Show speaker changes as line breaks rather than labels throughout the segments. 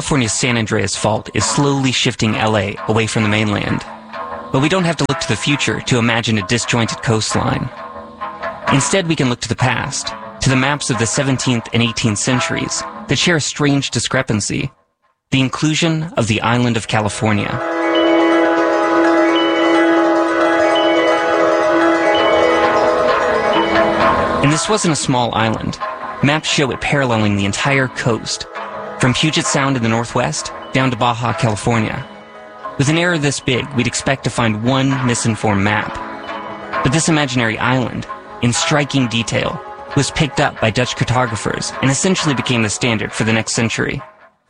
California's San Andreas Fault is slowly shifting LA away from the mainland. But we don't have to look to the future to imagine a disjointed coastline. Instead, we can look to the past, to the maps of the 17th and 18th centuries that share a strange discrepancy: the inclusion of the island of California. And this wasn't a small island. Maps show it paralleling the entire coast, from Puget Sound in the northwest down to Baja California. With an error this big, we'd expect to find one misinformed map. But this imaginary island, in striking detail, was picked up by Dutch cartographers and essentially became the standard for the next century.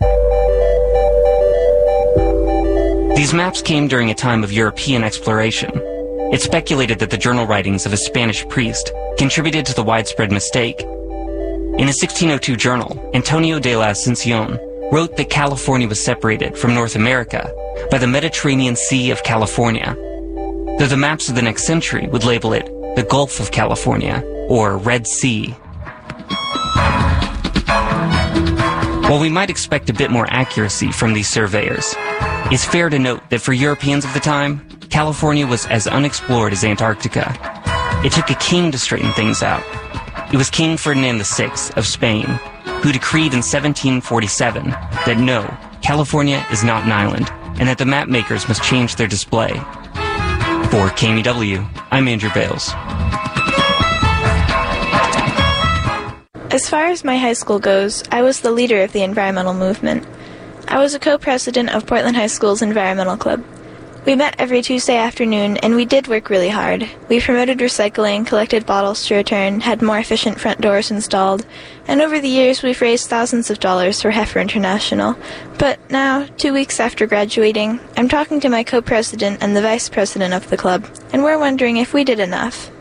These maps came during a time of European exploration. It's speculated that the journal writings of a Spanish priest contributed to the widespread mistake. In a 1602 journal, Antonio de la Ascensión wrote that California was separated from North America by the Mediterranean Sea of California, though the maps of the next century would label it the Gulf of California, or Red Sea. While we might expect a bit more accuracy from these surveyors, it's fair to note that for Europeans of the time, California was as unexplored as Antarctica. It took a king to straighten things out. It was King Ferdinand VI of Spain, who decreed in 1747 that no, California is not an island, and that the map makers must change their display. For KMEW, I'm Andrew Bales.
As far as my high school goes, I was the leader of the environmental movement. I was a co-president of Portland High School's Environmental Club. We met every Tuesday afternoon, and we did work really hard. We promoted recycling, collected bottles to return, had more efficient front doors installed, and over the years we've raised thousands of dollars for Heifer International. But now, 2 weeks after graduating, I'm talking to my co-president and the vice president of the club, and we're wondering if we did enough.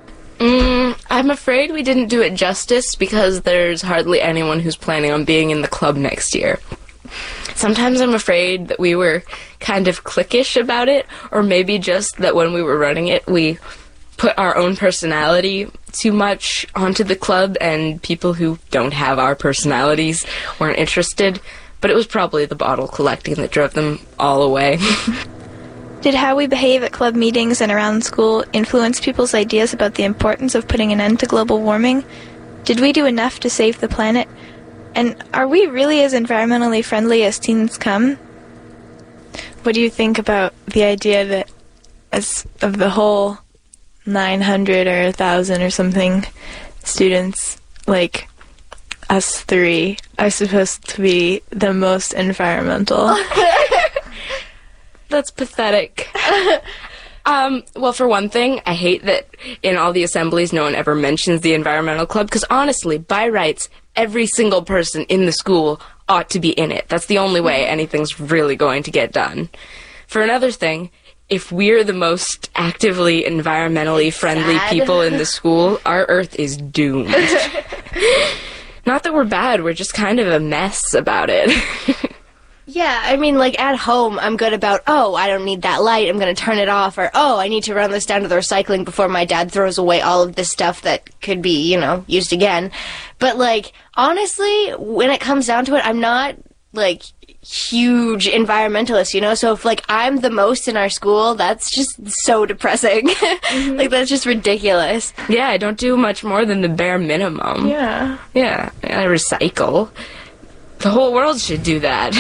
I'm afraid we didn't do it justice because there's hardly anyone who's planning on being in the club next year. Sometimes I'm afraid that we were kind of cliquish about it, or maybe just that when we were running it, we put our own personality too much onto the club, and people who don't have our personalities weren't interested. But it was probably the bottle collecting that drove them all away.
Did how we behave at club meetings and around school influence people's ideas about the importance of putting an end to global warming? Did we do enough to save the planet? And are we really as environmentally friendly as teens come? What do you think about the idea that as of the whole 900 or 1,000 or something students, like us three, are supposed to be the most environmental?
That's pathetic. Well, for one thing, I hate that in all the assemblies no one ever mentions the environmental club, because honestly, by rights, every single person in the school ought to be in it. That's the only way anything's really going to get done. For another thing, if we're the most actively environmentally friendly people in the school, our Earth is doomed. Not that we're bad, we're just kind of a mess about it.
Yeah, I mean, like, at home, I'm good about, oh, I don't need that light, I'm going to turn it off, or, oh, I need to run this down to the recycling before my dad throws away all of this stuff that could be, you know, used again. But, like, honestly, when it comes down to it, I'm not, like, huge environmentalist, you know? So if, like, I'm the most in our school, that's just so depressing. Mm-hmm. Like, that's just ridiculous.
Yeah, I don't do much more than the bare minimum.
Yeah.
Yeah, I recycle. The whole world should do that.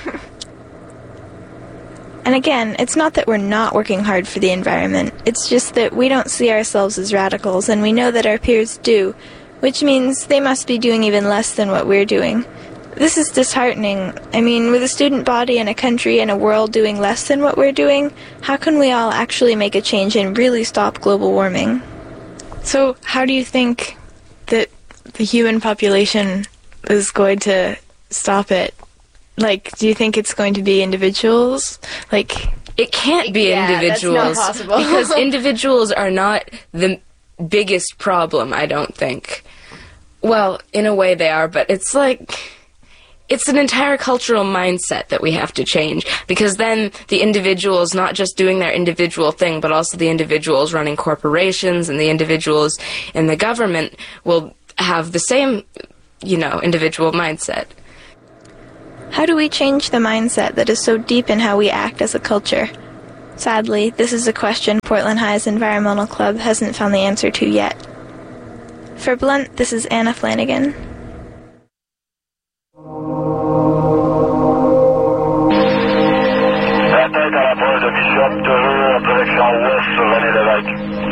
And again, it's not that we're not working hard for the environment. It's just that we don't see ourselves as radicals, and we know that our peers do, which means they must be doing even less than what we're doing. This is disheartening. I mean, with a student body and a country and a world doing less than what we're doing, how can we all actually make a change and really stop global warming? So, how do you think that the human population is going to stop it? Like, do you think it's going to be individuals? Like,
it can't be individuals.
That's not possible.
Because individuals are not the biggest problem, I don't think. Well, in a way they are, but it's like, it's an entire cultural mindset that we have to change. Because then the individuals not just doing their individual thing, but also the individuals running corporations and the individuals in the government will have the same, you know, individual mindset.
How do we change the mindset that is so deep in how we act as a culture? Sadly, this is a question Portland High's Environmental Club hasn't found the answer to yet. For Blunt, this is Anna Flanagan.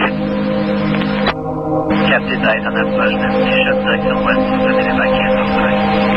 Captain Titan approche de Bishop, direction ouest, venez l'évacuer sur